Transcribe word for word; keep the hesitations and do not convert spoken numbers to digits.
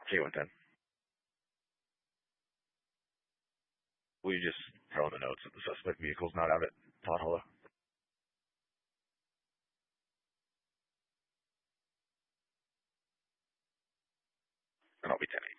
K one ten. Will you just throw in the notes that the suspect vehicle's not out at Todd Hollow? And I'll be ten eight.